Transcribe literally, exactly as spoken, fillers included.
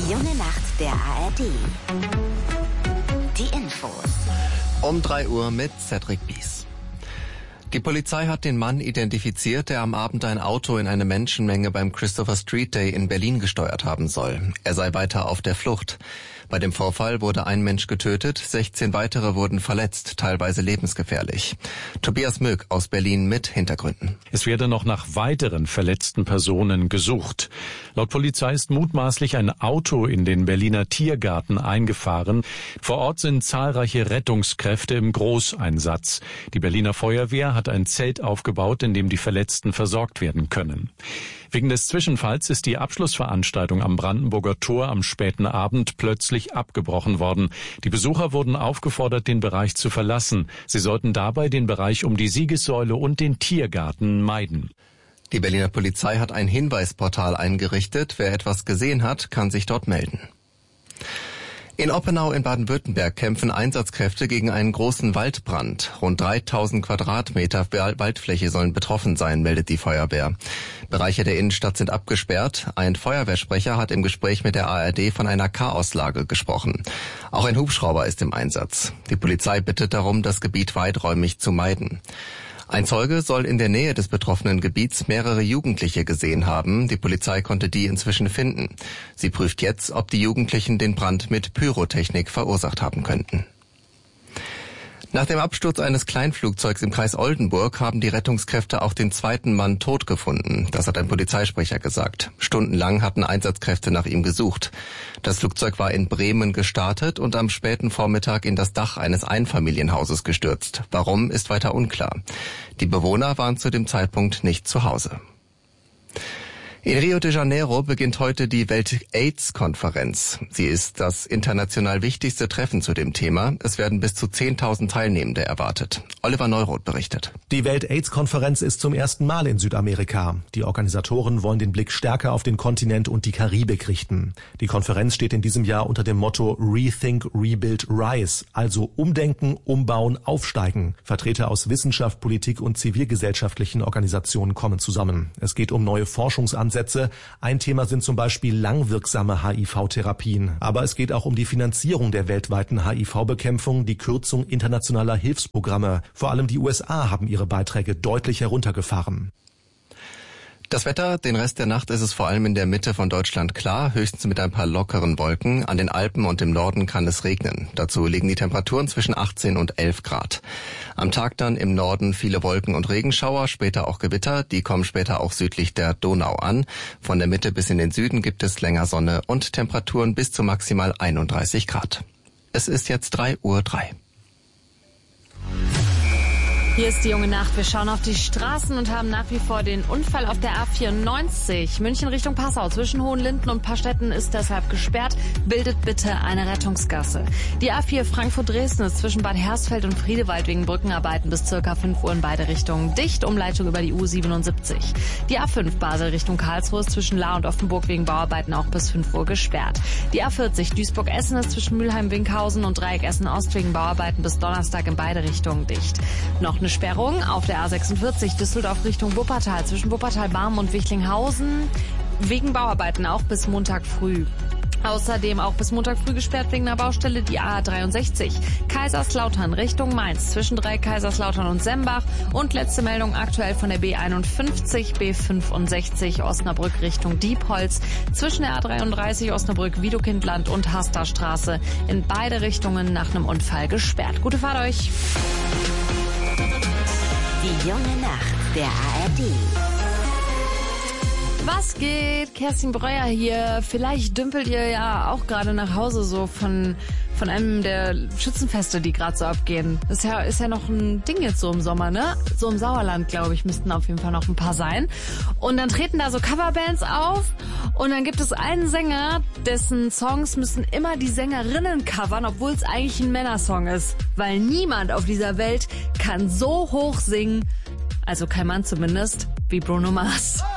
Die junge Nacht der A R D. Die Infos. Um drei Uhr mit Cedric Bies. Die Polizei hat den Mann identifiziert, der am Abend ein Auto in eine Menschenmenge beim Christopher Street Day in Berlin gesteuert haben soll. Er sei weiter auf der Flucht. Bei dem Vorfall wurde ein Mensch getötet, sechzehn weitere wurden verletzt, teilweise lebensgefährlich. Tobias Möck aus Berlin mit Hintergründen. Es werde noch nach weiteren verletzten Personen gesucht. Laut Polizei ist mutmaßlich ein Auto in den Berliner Tiergarten eingefahren. Vor Ort sind zahlreiche Rettungskräfte im Großeinsatz. Die Berliner Feuerwehr hat ein Zelt aufgebaut, in dem die Verletzten versorgt werden können. Wegen des Zwischenfalls ist die Abschlussveranstaltung am Brandenburger Tor am späten Abend plötzlich abgebrochen worden. Die Besucher wurden aufgefordert, den Bereich zu verlassen. Sie sollten dabei den Bereich um die Siegessäule und den Tiergarten meiden. Die Berliner Polizei hat ein Hinweisportal eingerichtet. Wer etwas gesehen hat, kann sich dort melden. In Oppenau in Baden-Württemberg kämpfen Einsatzkräfte gegen einen großen Waldbrand. Rund dreitausend Quadratmeter Waldfläche sollen betroffen sein, meldet die Feuerwehr. Bereiche der Innenstadt sind abgesperrt. Ein Feuerwehrsprecher hat im Gespräch mit der A R D von einer Chaoslage gesprochen. Auch ein Hubschrauber ist im Einsatz. Die Polizei bittet darum, das Gebiet weiträumig zu meiden. Ein Zeuge soll in der Nähe des betroffenen Gebiets mehrere Jugendliche gesehen haben. Die Polizei konnte die inzwischen finden. Sie prüft jetzt, ob die Jugendlichen den Brand mit Pyrotechnik verursacht haben könnten. Nach dem Absturz eines Kleinflugzeugs im Kreis Oldenburg haben die Rettungskräfte auch den zweiten Mann tot gefunden. Das hat ein Polizeisprecher gesagt. Stundenlang hatten Einsatzkräfte nach ihm gesucht. Das Flugzeug war in Bremen gestartet und am späten Vormittag in das Dach eines Einfamilienhauses gestürzt. Warum, ist weiter unklar. Die Bewohner waren zu dem Zeitpunkt nicht zu Hause. In Rio de Janeiro beginnt heute die Welt-AIDS-Konferenz. Sie ist das international wichtigste Treffen zu dem Thema. Es werden bis zu zehntausend Teilnehmende erwartet. Oliver Neuroth berichtet. Die Welt-AIDS-Konferenz ist zum ersten Mal in Südamerika. Die Organisatoren wollen den Blick stärker auf den Kontinent und die Karibik richten. Die Konferenz steht in diesem Jahr unter dem Motto Rethink, Rebuild, Rise, also Umdenken, Umbauen, Aufsteigen. Vertreter aus Wissenschaft, Politik und zivilgesellschaftlichen Organisationen kommen zusammen. Es geht um neue Forschungsansätze. Ein Thema sind zum Beispiel langwirksame H I V-Therapien. Aber es geht auch um die Finanzierung der weltweiten H I V-Bekämpfung, die Kürzung internationaler Hilfsprogramme. Vor allem die U S A haben ihre Beiträge deutlich heruntergefahren. Das Wetter, den Rest der Nacht ist es vor allem in der Mitte von Deutschland klar, höchstens mit ein paar lockeren Wolken. An den Alpen und im Norden kann es regnen. Dazu liegen die Temperaturen zwischen achtzehn und elf Grad. Am Tag dann im Norden viele Wolken und Regenschauer, später auch Gewitter. Die kommen später auch südlich der Donau an. Von der Mitte bis in den Süden gibt es länger Sonne und Temperaturen bis zu maximal einunddreißig Grad. Es ist jetzt drei Uhr drei. Hier ist die junge Nacht. Wir schauen auf die Straßen und haben nach wie vor den Unfall auf der A vierundneunzig. München Richtung Passau zwischen Hohenlinden und Pastetten ist deshalb gesperrt. Bildet bitte eine Rettungsgasse. Die A vier Frankfurt-Dresden ist zwischen Bad Hersfeld und Friedewald wegen Brückenarbeiten bis circa fünf Uhr in beide Richtungen dicht. Umleitung über die U siebenundsiebzig. Die A fünf Basel Richtung Karlsruhe ist zwischen Lahr und Offenburg wegen Bauarbeiten auch bis fünf Uhr gesperrt. Die A vierzig Duisburg-Essen ist zwischen Mülheim-Winkhausen und Dreieck Essen-Ost wegen Bauarbeiten bis Donnerstag in beide Richtungen dicht. Noch eine Sperrung auf der A sechsundvierzig Düsseldorf Richtung Wuppertal zwischen Wuppertal-Barmen und Wichlinghausen wegen Bauarbeiten auch bis Montag früh. Außerdem auch bis Montag früh gesperrt wegen einer Baustelle die A dreiundsechzig. Kaiserslautern Richtung Mainz zwischen Dreieck Kaiserslautern und Sembach. Und letzte Meldung aktuell von der B einundfünfzig, B fünfundsechzig Osnabrück Richtung Diepholz zwischen der A dreiunddreißig Osnabrück, Widokindland und Hasterstraße in beide Richtungen nach einem Unfall gesperrt. Gute Fahrt euch! Die junge Nacht der A R D. Was geht? Kerstin Breuer hier. Vielleicht dümpelt ihr ja auch gerade nach Hause so von von einem der Schützenfeste, die gerade so abgehen. Das ist ja, ist ja noch ein Ding jetzt so im Sommer, ne? So im Sauerland, glaube ich, müssten auf jeden Fall noch ein paar sein. Und dann treten da so Coverbands auf und dann gibt es einen Sänger, dessen Songs müssen immer die Sängerinnen covern, obwohl es eigentlich ein Männersong ist. Weil niemand auf dieser Welt kann so hoch singen, also kein Mann zumindest, wie Bruno Mars.